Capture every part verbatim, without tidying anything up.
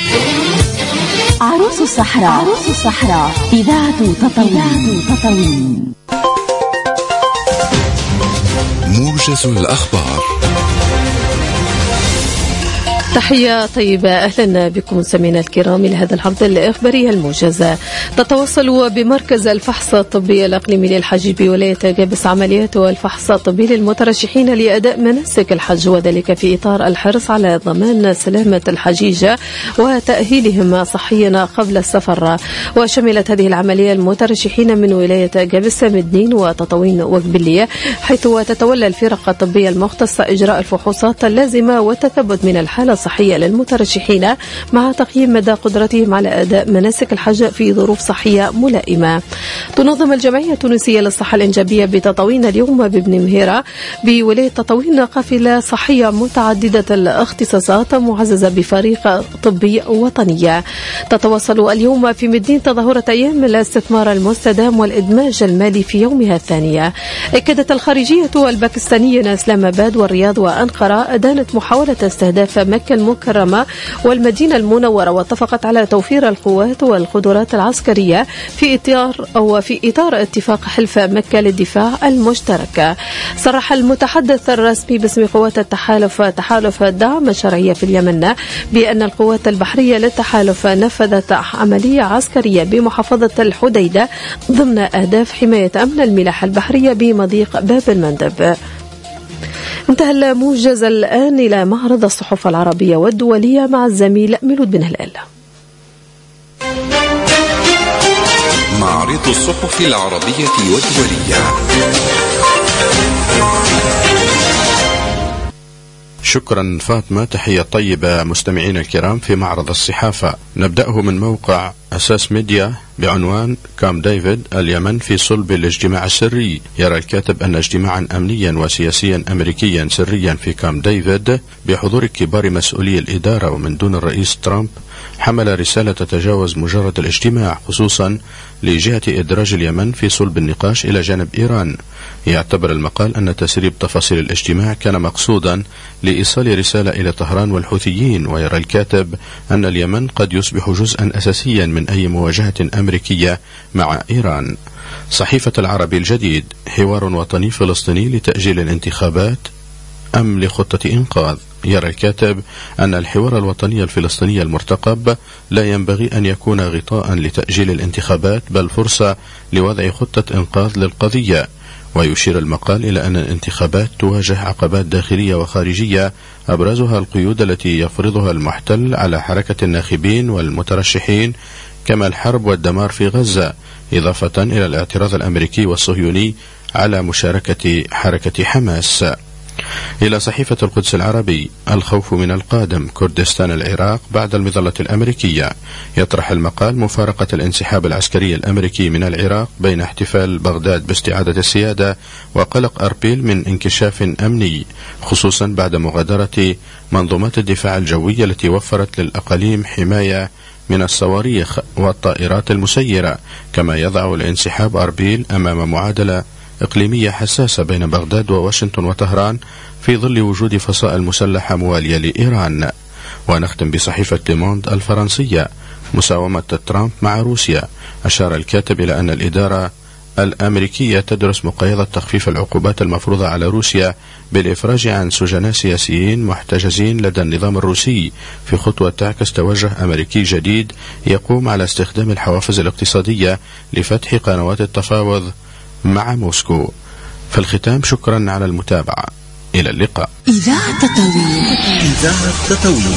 عروس الصحراء. عروس الصحراء إذاعة تطاوين. تطاوين. موجز الأخبار. تحية طيبة، أهلا بكم مستمعينا الكرام إلى هذا العرض الإخباري الموجز. تتواصل بمركز الفحص الطبي الإقليمي للحج بولاية جابس عمليات الفحص الطبي للمترشحين لأداء مناسك الحج، وذلك في إطار الحرص على ضمان سلامة الحجيج وتأهيلهم صحيا قبل السفر. وشملت هذه العملية المترشحين من ولاية جابس، مدنين وتطاوين وقبلية، حيث تتولى الفرق الطبية المختصة إجراء الفحوصات اللازمة والتثبت من الحالة صحية للمترشحين مع تقييم مدى قدرتهم على أداء مناسك الحج في ظروف صحية ملائمة. تنظم الجمعية التونسية للصحة الإنجابية بتطاوين اليوم بابن مهيرة بولاية تطاوين قافلة صحية متعددة الاختصاصات معززة بفريق طبي وطنية. تتواصل اليوم في مدين تظاهرة أيام الاستثمار المستدام والإدماج المالي في يومها الثانية. أكدت الخارجية الباكستانية إسلام آباد والرياض وأنقرة أدانت محاولة استهداف مكة المكرمة والمدينة المنورة، واتفقت على توفير القوات والقدرات العسكرية في إطار أو في إطار اتفاق حلف مكة للدفاع المشترك. صرح المتحدث الرسمي باسم قوات التحالف تحالف الدعم الشرعية في اليمن بأن القوات البحرية للتحالف نفذت عملية عسكرية بمحافظة الحديدة ضمن أهداف حماية أمن الملاحة البحرية بمضيق باب المندب. انتهى الموجز الآن إلى معرض الصحف العربية والدولية مع الزميل ميلود بن هلال. معرض الصحف العربية والدولية. شكرا فاطمة، تحية طيبة مستمعين الكرام. في معرض الصحافة نبدأه من موقع أساس ميديا بعنوان كام ديفيد، اليمن في صلب الاجتماع السري. يرى الكاتب أن اجتماعا أمنيا وسياسيا أمريكيا سريا في كام ديفيد بحضور كبار مسؤولي الإدارة ومن دون الرئيس ترامب حمل رسالة تتجاوز مجرد الاجتماع، خصوصا لجهة إدراج اليمن في صلب النقاش إلى جانب إيران. يعتبر المقال أن تسريب تفاصيل الاجتماع كان مقصودا لإيصال رسالة إلى طهران والحوثيين. ويرى الكاتب أن اليمن قد يصبح جزءا أساسيا من أي مواجهة أمريكية مع إيران. صحيفة العربي الجديد، حوار وطني فلسطيني لتأجيل الانتخابات أم لخطة إنقاذ. يرى الكاتب أن الحوار الوطني الفلسطيني المرتقب لا ينبغي أن يكون غطاء لتأجيل الانتخابات، بل فرصة لوضع خطة إنقاذ للقضية. ويشير المقال إلى أن الانتخابات تواجه عقبات داخلية وخارجية، أبرزها القيود التي يفرضها المحتل على حركة الناخبين والمترشحين، كما الحرب والدمار في غزة، إضافة إلى الاعتراض الأمريكي والصهيوني على مشاركة حركة حماس. إلى صحيفة القدس العربي، الخوف من القادم، كردستان العراق بعد المظلة الأمريكية. يطرح المقال مفارقة الانسحاب العسكري الأمريكي من العراق بين احتفال بغداد باستعادة السيادة وقلق أربيل من انكشاف أمني، خصوصا بعد مغادرة منظومات الدفاع الجوي التي وفرت للأقاليم حماية من الصواريخ والطائرات المسيرة. كما يضع الانسحاب أربيل أمام معادلة إقليمية حساسة بين بغداد وواشنطن وطهران في ظل وجود فصائل مسلحة موالية لإيران. ونختم بصحيفة ليموند الفرنسية، مساومة ترامب مع روسيا. أشار الكاتب إلى أن الإدارة الأمريكية تدرس مقايضة تخفيف العقوبات المفروضة على روسيا بالإفراج عن سجناء سياسيين محتجزين لدى النظام الروسي، في خطوة تعكس توجه أمريكي جديد يقوم على استخدام الحوافز الاقتصادية لفتح قنوات التفاوض مع موسكو. في الختام، شكرا على المتابعة، إلى اللقاء. إذاعة تطاوين. إذاعة تطاوين.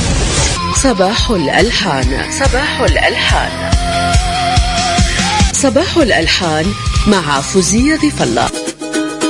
صباح الألحان. صباح الألحان. صباح الألحان مع فوزية ضيف الله.